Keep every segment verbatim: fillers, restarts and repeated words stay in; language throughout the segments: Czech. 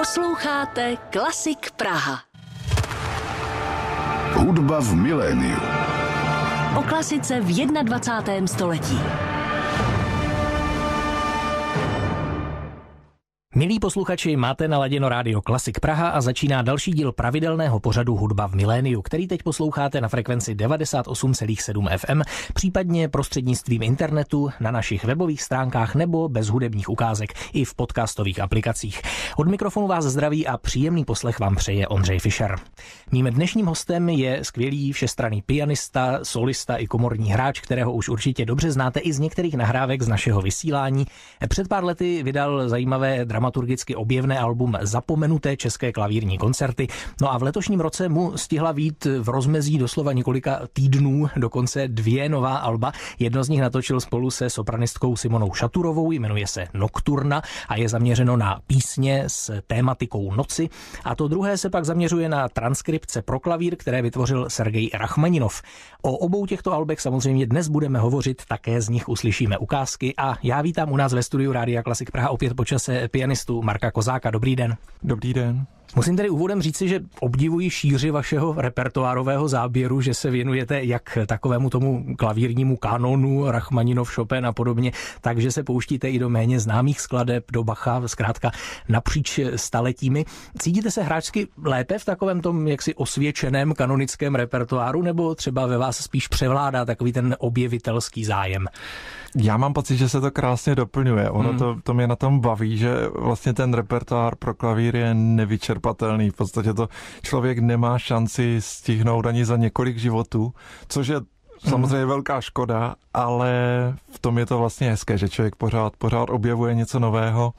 Posloucháte Klasik Praha. Hudba v miléniu. O klasice v dvacátém prvním století. Milí posluchači, máte naladěno rádio Klasik Praha a začíná další díl pravidelného pořadu Hudba v miléniu, který teď posloucháte na frekvenci devadesát osm celá sedm F M, případně prostřednictvím internetu, na našich webových stránkách nebo bez hudebních ukázek i v podcastových aplikacích. Od mikrofonu vás zdraví a příjemný poslech vám přeje Ondřej Fischer. Mým dnešním hostem je skvělý všestranný pianista, solista i komorní hráč, kterého už určitě dobře znáte i z některých nahrávek z našeho vysílání. Před pár lety vydal zajímavé dramaturgicky objevné album Zapomenuté české klavírní koncerty. No a v letošním roce mu stihla vyjít v rozmezí doslova několika týdnů dokonce dvě nová alba. Jedno z nich natočil spolu se sopranistkou Simonou Šaturovou, jmenuje se Nocturna a je zaměřeno na písně s tématikou noci. A to druhé se pak zaměřuje na transkripce pro klavír, které vytvořil Sergej Rachmaninov. O obou těchto albech samozřejmě dnes budeme hovořit, také z nich uslyšíme ukázky a já vítám u nás ve studiu Rádia Klasik Praha opět po čase pianistu Marka Kozáka. Dobrý den. Dobrý den. Musím tedy úvodem říci, že obdivuji šíři vašeho repertoárového záběru, že se věnujete jak takovému tomu klavírnímu kanonu, Rachmaninov, Chopin a podobně, takže se pouštíte i do méně známých skladeb, do Bacha, zkrátka napříč staletími. Cítíte se hráčsky lépe v takovém tom jaksi osvědčeném kanonickém repertoáru, nebo třeba ve vás spíš převládá takový ten objevitelský zájem? Já mám pocit, že se to krásně doplňuje. Ono hmm. to, to mě na tom baví, že vlastně ten repertoár pro klavír je nevyčerpatelný. V podstatě to člověk nemá šanci stihnout ani za několik životů, což je samozřejmě velká škoda, ale v tom je to vlastně hezké, že člověk pořád, pořád objevuje něco nového.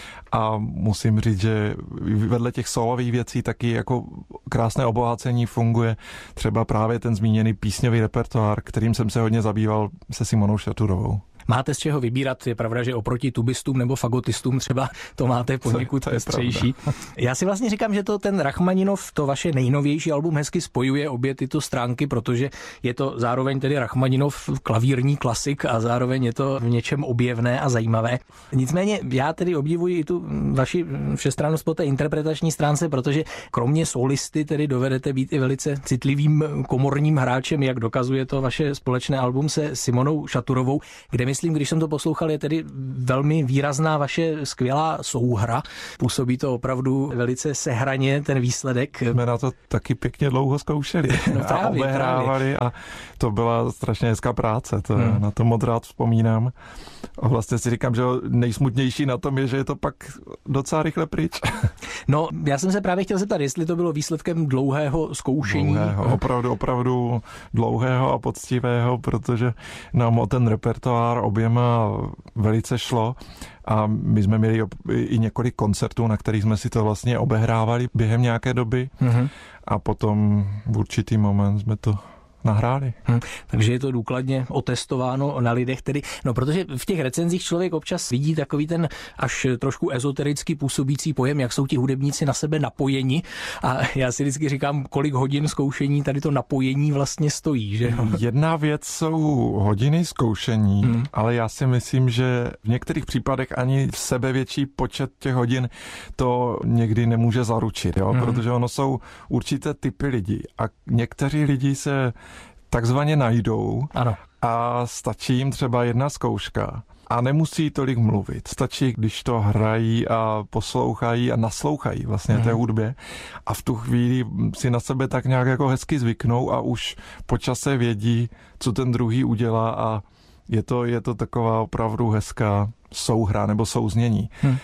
A musím říct, že vedle těch solových věcí taky jako krásné obohacení funguje třeba právě ten zmíněný písňový repertoár, kterým jsem se hodně zabýval se Simonou Šaturovou. Máte z čeho vybírat, je pravda, že oproti tubistům nebo fagotistům třeba to máte poněkud pestřejší. Já si vlastně říkám, že to ten Rachmaninov, to vaše nejnovější album hezky spojuje obě tyto stránky, protože je to zároveň tedy Rachmaninov klavírní klasik a zároveň je to v něčem objevné a zajímavé. Nicméně já tedy obdivuji i tu vaši všestrannost po té interpretační stránce, protože kromě solisty tedy dovedete být i velice citlivým komorním hráčem, jak dokazuje to vaše společné album se Simonou Šaturovou, kde myslím, když jsem to poslouchal, je tedy velmi výrazná vaše skvělá souhra. Působí to opravdu velice sehraně, ten výsledek. Jsme na to taky pěkně dlouho zkoušeli no právě, a obehrávali právě. A to byla strašně hezká práce. To, hmm. Na to moc rád vzpomínám. A vlastně si říkám, že nejsmutnější na tom je, že je to pak docela rychle pryč. No, já jsem se právě chtěl zeptat, jestli to bylo výsledkem dlouhého zkoušení. Dlouhého, opravdu, opravdu dlouhého a poctivého, protože nám o ten repertoár oběma velice šlo a my jsme měli i několik koncertů, na kterých jsme si to vlastně obehrávali během nějaké doby mm-hmm. a potom v určitý moment jsme to nahráli. Hmm, takže je to důkladně otestováno na lidech, tedy, no protože v těch recenzích člověk občas vidí takový ten až trošku ezoterický působící pojem, jak jsou ti hudebníci na sebe napojeni a já si vždycky říkám, kolik hodin zkoušení tady to napojení vlastně stojí, že? Jedna věc jsou hodiny zkoušení, hmm. ale já si myslím, že v některých případech ani sebevětší počet těch hodin to někdy nemůže zaručit, jo? Hmm. Protože ono jsou určité typy lidí a někteří lidi se takzvaně najdou ano. a stačí jim třeba jedna zkouška a nemusí tolik mluvit. Stačí, když to hrají a poslouchají a naslouchají vlastně mm. té hudbě a v tu chvíli si na sebe tak nějak jako hezky zvyknou a už po čase vědí, co ten druhý udělá a je to, je to taková opravdu hezká souhra nebo souznění. Mm.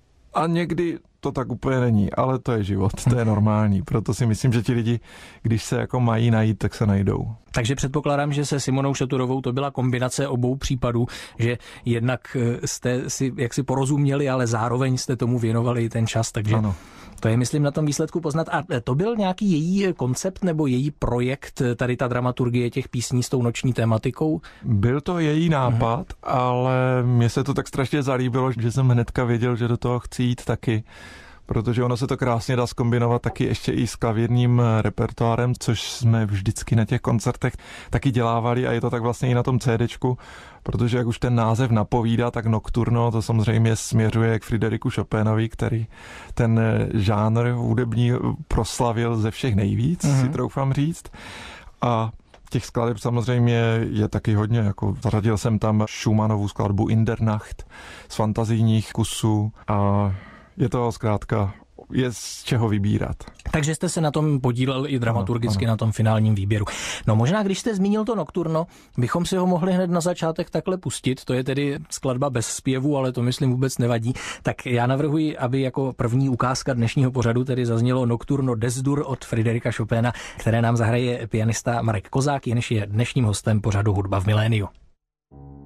A někdy to tak úplně není, ale to je život, to je normální. Proto si myslím, že ti lidi, když se jako mají najít, tak se najdou. Takže předpokládám, že se Simonou Šaturovou to byla kombinace obou případů, že jednak jste si jaksi porozuměli, ale zároveň jste tomu věnovali ten čas, takže ano. To je, myslím, na tom výsledku poznat. A to byl nějaký její koncept nebo její projekt, tady ta dramaturgie těch písní s tou noční tématikou? Byl to její nápad, mhm. ale mně se to tak strašně zalíbilo, že jsem hnedka věděl, že do toho chci jít taky. protože ono se to krásně dá zkombinovat taky ještě i s klavírním repertoárem, což jsme vždycky na těch koncertech taky dělávali a je to tak vlastně i na tom CDčku, protože jak už ten název napovídá, tak Nocturno to samozřejmě směřuje k Frideriku Chopinovi, který ten žánr hudební proslavil ze všech nejvíc, mm-hmm. si troufám říct. A těch skladeb samozřejmě je taky hodně, jako zařadil jsem tam Schumannovu skladbu In der Nacht z fantazijních kusů a je to zkrátka, je z čeho vybírat. Takže jste se na tom podílel i dramaturgicky, ano, ano. na tom finálním výběru. No možná, když jste zmínil to Nocturno, bychom si ho mohli hned na začátek takhle pustit. To je tedy skladba bez zpěvu, ale to myslím vůbec nevadí. Tak já navrhuji, aby jako první ukázka dnešního pořadu tedy zaznělo Nocturno Des-Dur od Friderika Chopina, které nám zahraje pianista Marek Kozák, jenž je dnešním hostem pořadu Hudba v miléniu.